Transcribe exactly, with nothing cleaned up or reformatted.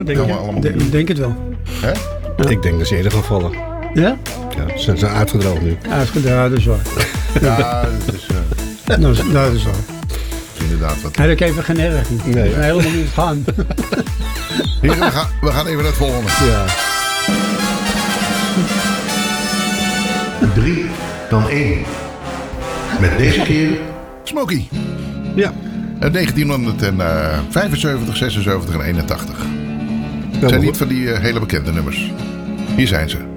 Denk, Helemaal allemaal de, denk het wel. Hè? Ja. Ik denk dat ze eerder gaan vallen. Ja? Ja, ze zijn uitgedroogd nu. Uitgedaan, dat is waar. Ja, dat is uh, Nou, dat is waar. inderdaad wat. Heb ik even geen erg. Nee. Nee. Helemaal niet gaan. Hier, we, gaan, we gaan even naar het volgende. Ja. Drie dan één. Met deze keer Smokey. Ja. Uit negentienhonderdvijfenzeventig, zesenzeventig en eenentachtig. Het zijn niet van die uh, hele bekende nummers. Hier zijn ze.